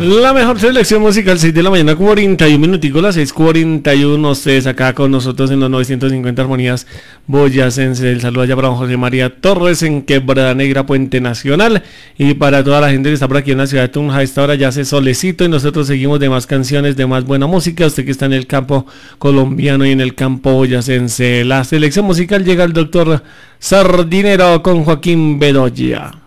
La mejor selección musical, 6 de la mañana, 41 minuticos, las 6:41. Ustedes acá con nosotros en los 950 Armonías Boyacense. El saludo allá para don José María Torres en Quebrada Negra, Puente Nacional. Y para toda la gente que está por aquí en la ciudad de Tunja, a esta hora ya hace solecito y nosotros seguimos de más canciones, de más buena música. Usted que está en el campo colombiano y en el campo boyacense. La selección musical llega al doctor Sardinero con Joaquín Bedoya.